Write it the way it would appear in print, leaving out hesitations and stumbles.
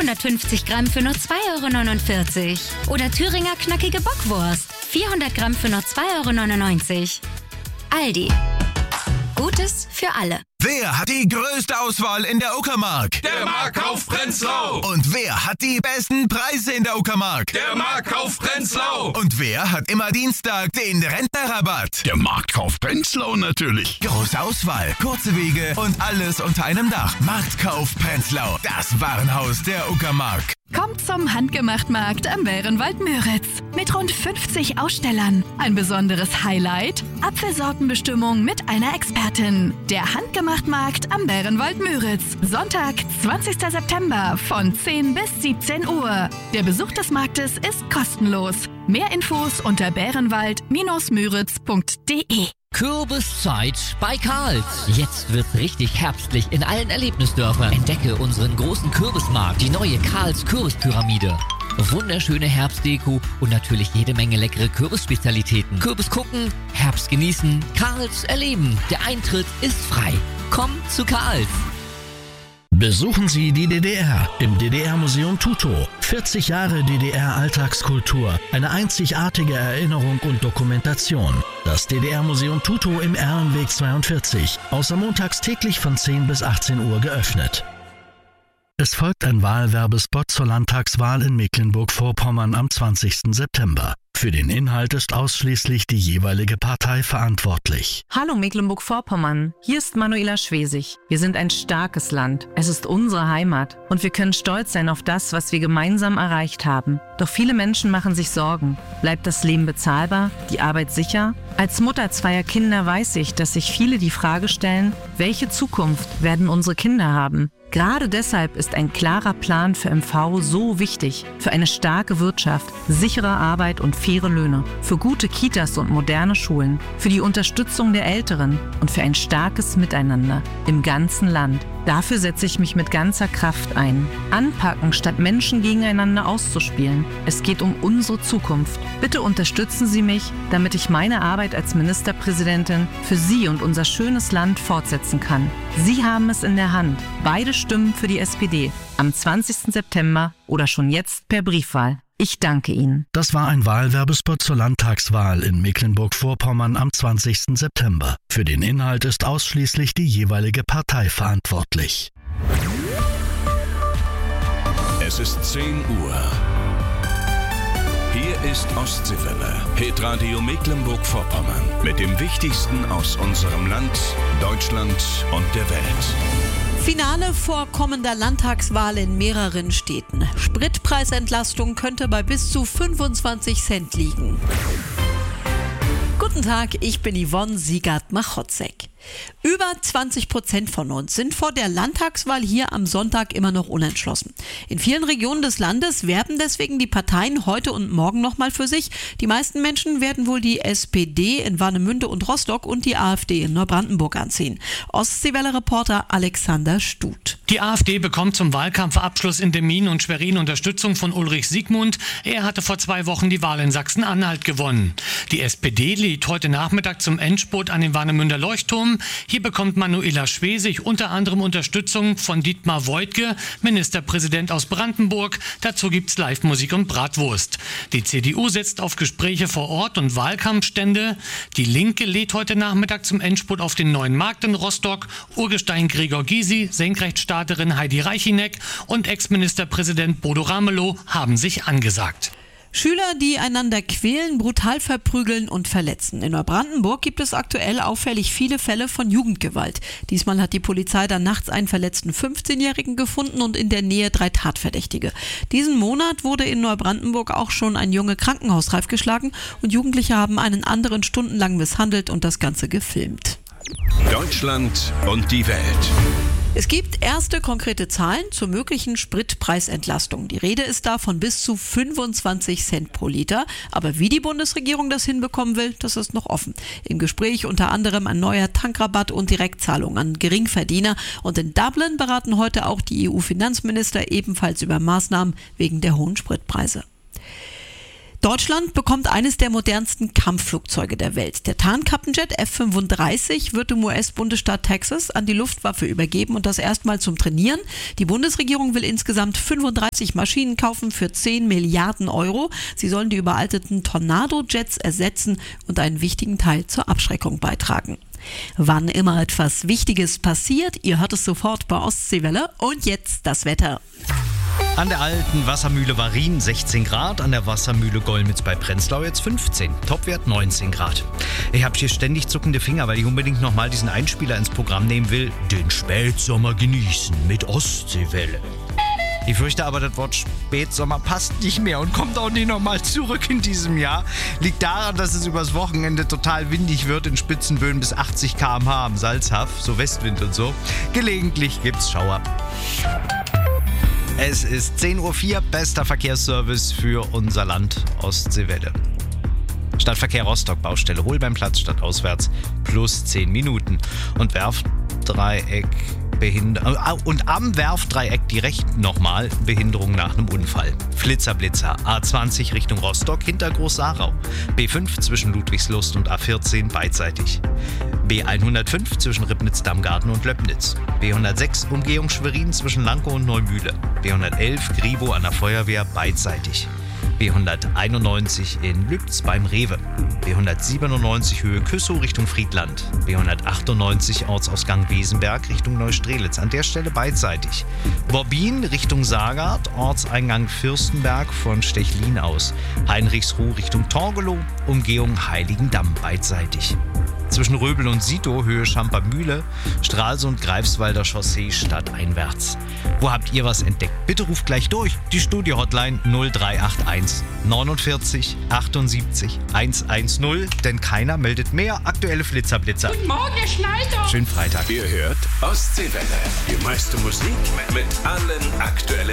550 Gramm für nur 2,49 €. Oder Thüringer knackige Bockwurst, 400 Gramm für nur 2,99 €. Aldi. Gutes für alle. Wer hat die größte Auswahl in der Uckermark? Der Marktkauf Prenzlau. Und wer hat die besten Preise in der Uckermark? Der Marktkauf Prenzlau. Und wer hat immer Dienstag den Rentnerrabatt? Der Marktkauf Prenzlau natürlich. Große Auswahl, kurze Wege und alles unter einem Dach. Marktkauf Prenzlau, das Warenhaus der Uckermark. Kommt zum Handgemachtmarkt am Bärenwald-Müritz. Mit rund 50 Ausstellern. Ein besonderes Highlight: Apfelsortenbestimmung mit einer Expertin. Der Handgemachtmarkt am Bärenwald-Müritz. Sonntag, 20. September von 10 bis 17 Uhr. Der Besuch des Marktes ist kostenlos. Mehr Infos unter bärenwald-müritz.de. Kürbiszeit bei Karls. Jetzt wird's richtig herbstlich in allen Erlebnisdörfern. Entdecke unseren großen Kürbismarkt, die neue Karls Kürbispyramide. Wunderschöne Herbstdeko und natürlich jede Menge leckere Kürbisspezialitäten. Kürbis gucken, Herbst genießen, Karls erleben. Der Eintritt ist frei. Komm zu Karls. Besuchen Sie die DDR im DDR-Museum Tutow. 40 Jahre DDR-Alltagskultur, eine einzigartige Erinnerung und Dokumentation. Das DDR-Museum Tutow im Erlenweg 42, außer montags täglich von 10 bis 18 Uhr geöffnet. Es folgt ein Wahlwerbespot zur Landtagswahl in Mecklenburg-Vorpommern am 20. September. Für den Inhalt ist ausschließlich die jeweilige Partei verantwortlich. Hallo Mecklenburg-Vorpommern, hier ist Manuela Schwesig. Wir sind ein starkes Land. Es ist unsere Heimat und wir können stolz sein auf das, was wir gemeinsam erreicht haben. Doch viele Menschen machen sich Sorgen. Bleibt das Leben bezahlbar? Die Arbeit sicher? Als Mutter zweier Kinder weiß ich, dass sich viele die Frage stellen, welche Zukunft werden unsere Kinder haben? Gerade deshalb ist ein klarer Plan für MV so wichtig. Für eine starke Wirtschaft, sichere Arbeit und faire Löhne. Für gute Kitas und moderne Schulen. Für die Unterstützung der Älteren und für ein starkes Miteinander im ganzen Land. Dafür setze ich mich mit ganzer Kraft ein. Anpacken, statt Menschen gegeneinander auszuspielen. Es geht um unsere Zukunft. Bitte unterstützen Sie mich, damit ich meine Arbeit als Ministerpräsidentin für Sie und unser schönes Land fortsetzen kann. Sie haben es in der Hand. Beide Stimmen für die SPD. Am 20. September oder schon jetzt per Briefwahl. Ich danke Ihnen. Das war ein Wahlwerbespot zur Landtagswahl in Mecklenburg-Vorpommern am 20. September. Für den Inhalt ist ausschließlich die jeweilige Partei verantwortlich. Es ist 10 Uhr. Hier ist Ostseewelle, Hitradio Mecklenburg-Vorpommern. Mit dem Wichtigsten aus unserem Land, Deutschland und der Welt. Finale vor kommender Landtagswahl in mehreren Städten. Spritpreisentlastung könnte bei bis zu 25 Cent liegen. Guten Tag, ich bin Yvonne Siegert-Machotzek. Über 20% von uns sind vor der Landtagswahl hier am Sonntag immer noch unentschlossen. In vielen Regionen des Landes werben deswegen die Parteien heute und morgen nochmal für sich. Die meisten Menschen werden wohl die SPD in Warnemünde und Rostock und die AfD in Neubrandenburg anziehen. Ostseewelle-Reporter Alexander Stut. Die AfD bekommt zum Wahlkampfabschluss in Demmin und Schwerin Unterstützung von Ulrich Siegmund. Er hatte vor 2 Wochen die Wahl in Sachsen-Anhalt gewonnen. Die SPD lädt heute Nachmittag zum Endspurt an den Warnemünder Leuchtturm. Hier bekommt Manuela Schwesig unter anderem Unterstützung von Dietmar Woidke, Ministerpräsident aus Brandenburg. Dazu gibt's Live-Musik und Bratwurst. Die CDU setzt auf Gespräche vor Ort und Wahlkampfstände. Die Linke lädt heute Nachmittag zum Endspurt auf den Neuen Markt in Rostock. Urgestein Gregor Gysi, Senkrechtstarterin Heidi Reichineck und Ex-Ministerpräsident Bodo Ramelow haben sich angesagt. Schüler, die einander quälen, brutal verprügeln und verletzen. In Neubrandenburg gibt es aktuell auffällig viele Fälle von Jugendgewalt. Diesmal hat die Polizei dann nachts einen verletzten 15-Jährigen gefunden und in der Nähe 3 Tatverdächtige. Diesen Monat wurde in Neubrandenburg auch schon ein Junge krankenhausreif geschlagen und Jugendliche haben einen anderen stundenlang misshandelt und das Ganze gefilmt. Deutschland und die Welt. Es gibt erste konkrete Zahlen zur möglichen Spritpreisentlastung. Die Rede ist da von bis zu 25 Cent pro Liter. Aber wie die Bundesregierung das hinbekommen will, das ist noch offen. Im Gespräch unter anderem ein neuer Tankrabatt und Direktzahlung an Geringverdiener. Und in Dublin beraten heute auch die EU-Finanzminister ebenfalls über Maßnahmen wegen der hohen Spritpreise. Deutschland bekommt eines der modernsten Kampfflugzeuge der Welt. Der Tarnkappenjet F-35 wird im US-Bundesstaat Texas an die Luftwaffe übergeben und das erstmal zum Trainieren. Die Bundesregierung will insgesamt 35 Maschinen kaufen für 10 Milliarden Euro. Sie sollen die überalteten Tornado-Jets ersetzen und einen wichtigen Teil zur Abschreckung beitragen. Wann immer etwas Wichtiges passiert, ihr hört es sofort bei Ostseewelle. Und jetzt das Wetter. An der alten Wassermühle Warin 16 Grad, an der Wassermühle Golmitz bei Prenzlau jetzt 15, Topwert 19 Grad. Ich habe hier ständig zuckende Finger, weil ich unbedingt nochmal diesen Einspieler ins Programm nehmen will. Den Spätsommer genießen mit Ostseewelle. Ich fürchte aber, das Wort Spätsommer passt nicht mehr und kommt auch nicht nochmal zurück in diesem Jahr. Liegt daran, dass es übers Wochenende total windig wird, in Spitzenböen bis 80 km/h am Salzhaf, so Westwind und so. Gelegentlich gibt's Schauer. Es ist 10:04 Uhr, bester Verkehrsservice für unser Land, Ostseewelle. Stadtverkehr Rostock, Baustelle Holbeinplatz, stadtauswärts, plus 10 Minuten. Und Werftdreieck, und am Werftdreieck direkt nochmal Behinderung nach einem Unfall. Flitzer-Blitzer, A20 Richtung Rostock hinter Groß-Sarau. B5 zwischen Ludwigslust und A14 beidseitig. B105 zwischen Ribnitz-Dammgarten und Löbnitz. B106 Umgehung Schwerin zwischen Lankow und Neumühle. B111 Grivo an der Feuerwehr beidseitig. B191 in Lübz beim Rewe. B197 Höhe Küssow Richtung Friedland. B198 Ortsausgang Wesenberg Richtung Neustrelitz. An der Stelle beidseitig. Bobbin Richtung Sagard, Ortseingang Fürstenberg von Stechlin aus. Heinrichsruh Richtung Torgelow, Umgehung Heiligendamm beidseitig. Zwischen Röbel und Sito, Höhe Schampermühle, Stralsund, Greifswalder Chaussee stadteinwärts. Wo habt ihr was entdeckt? Bitte ruft gleich durch. Die Studio-Hotline 0381 49 78 110, denn keiner meldet mehr aktuelle Flitzer-Blitzer. Guten Morgen, Herr Schneider. Schönen Freitag. Ihr hört Ostseewelle. Die meiste Musik mit allen aktuellen